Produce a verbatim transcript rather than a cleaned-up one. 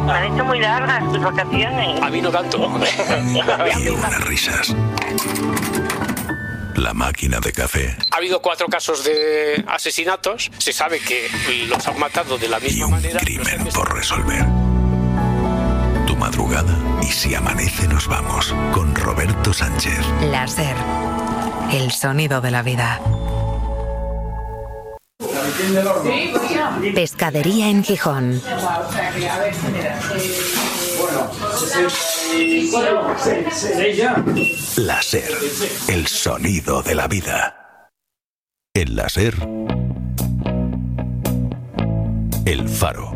Me han hecho muy largas tus vacaciones. A mí no tanto. Y unas risas. La máquina de café. Ha habido cuatro casos de asesinatos. Se sabe que los han matado de la misma Y un manera. crimen por resolver. Tu madrugada y si amanece nos vamos con Roberto Sánchez. Láser. El sonido de la vida. Pescadería en Gijón. Láser. El sonido de la vida. El láser. El faro.